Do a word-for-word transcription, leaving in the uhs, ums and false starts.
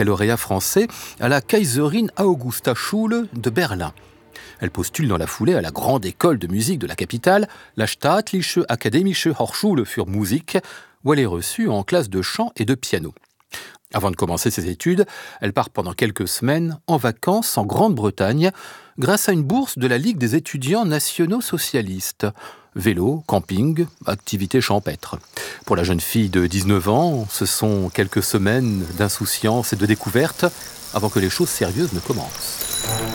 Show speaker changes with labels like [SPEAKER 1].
[SPEAKER 1] baccalauréat français à la Kaiserin Augusta Schule de Berlin. Elle postule dans la foulée à la grande école de musique de la capitale, la Staatliche Akademische Hochschule für Musik, où elle est reçue en classe de chant et de piano. Avant de commencer ses études, elle part pendant quelques semaines en vacances en Grande-Bretagne grâce à une bourse de la Ligue des étudiants nationaux socialistes. Vélo, camping, activités champêtres. Pour la jeune fille de dix-neuf ans, ce sont quelques semaines d'insouciance et de découverte avant que les choses sérieuses ne commencent.